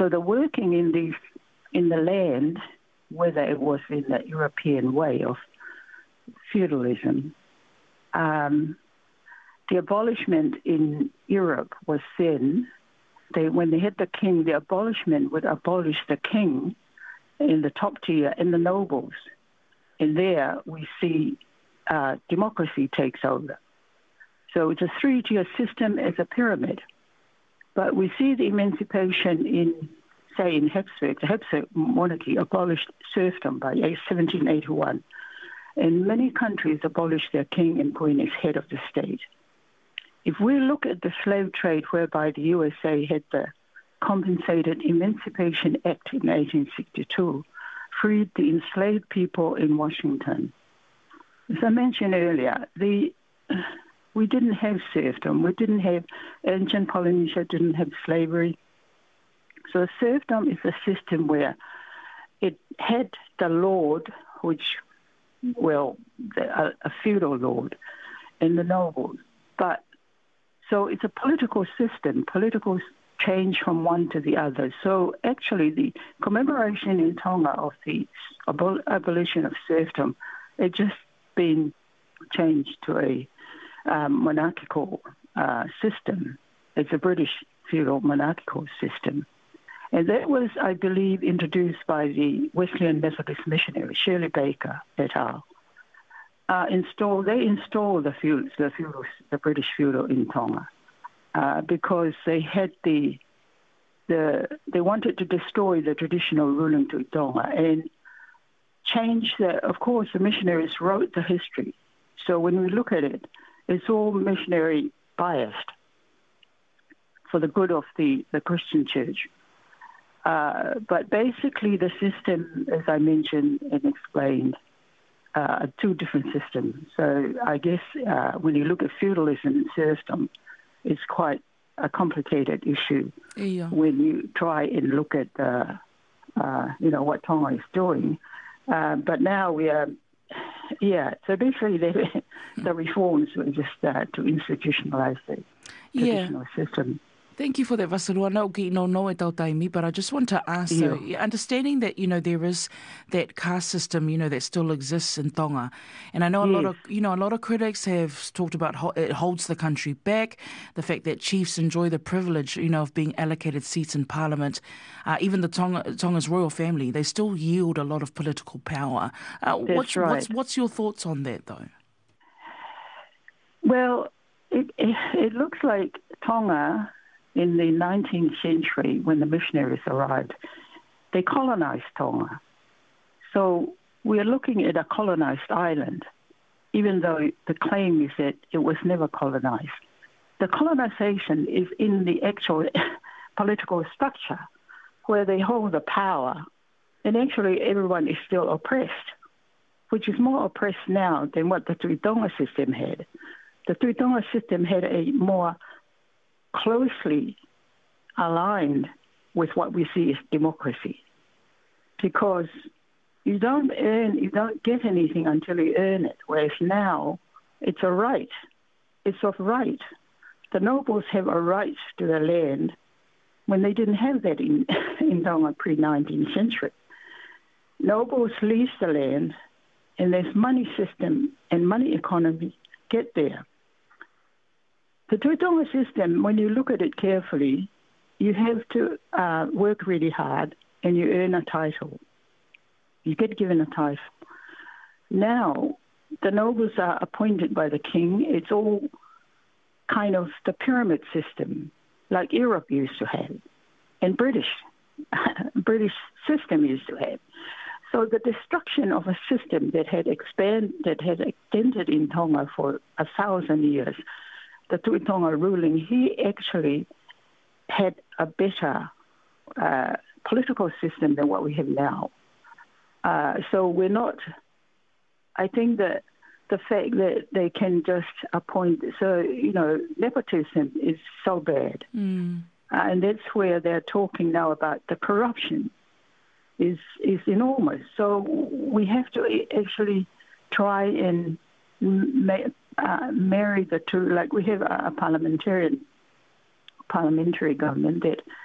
So the working in the land, whether it was in the European way of feudalism, the abolishment in Europe was then, when they had the king, the abolishment would abolish the king in the top tier and the nobles. And there we see democracy takes over. So it's a three-tier system as a pyramid. But we see the emancipation in Habsburg. The Habsburg monarchy abolished serfdom by 1781. And many countries abolished their king and queen as head of the state. If we look at the slave trade whereby the USA had the Compensated Emancipation Act in 1862, freed the enslaved people in Washington. As I mentioned earlier, we didn't have serfdom. We didn't have, ancient Polynesia didn't have slavery. So serfdom is a system where it had the lord, a feudal lord, and the nobles. So it's a political system, political change from one to the other. So actually the commemoration in Tonga of the abolition of serfdom, it just been changed to a monarchical system. It's a British feudal monarchical system. And that was, I believe, introduced by the Wesleyan Methodist missionary, Shirley Baker et al. They installed the British feudal in Tonga because they had they wanted to destroy the traditional ruling to Tonga and change of course, the missionaries wrote the history. So when we look at it, it's all missionary biased for the good of the Christian church. But basically the system, as I mentioned and explained, are two different systems. So I guess when you look at feudalism and serfdom, it's quite a complicated issue when you try and look at what Tonga is doing. But now we are, so basically the reforms were just to institutionalize the traditional system. Thank you for that, Vasarua. No e tau taimi, but I just want to ask, understanding that, there is that caste system, that still exists in Tonga. And I know a lot of critics have talked about how it holds the country back, the fact that chiefs enjoy the privilege, of being allocated seats in parliament. Even the Tonga's royal family, they still yield a lot of political power. What's your thoughts on that, though? Well, it looks like Tonga, in the 19th century, when the missionaries arrived, they colonized Tonga. So we're looking at a colonized island, even though the claim is that it was never colonized. The colonization is in the actual political structure, where they hold the power, and actually everyone is still oppressed, which is more oppressed now than what the Tuitonga system had. The Tuitonga system had a more closely aligned with what we see as democracy, because you don't get anything until you earn it, whereas now it's a right. It's of right. The nobles have a right to the land when they didn't have that in Tonga pre-19th century. Nobles lease the land, and there's money system and money economy get there. The Tuitonga system, when you look at it carefully, you have to work really hard and you earn a title. You get given a title. Now, the nobles are appointed by the king. It's all kind of the pyramid system, like Europe used to have, and British system used to have. So the destruction of a system that had extended in Tonga for 1,000 years, the Tuitonga ruling, he actually had a better political system than what we have now. So we're not, I think that the fact that they can just appoint, nepotism is so bad. And that's where they're talking now about the corruption is enormous. So we have to actually try and marry the two. Like we have a parliamentary government that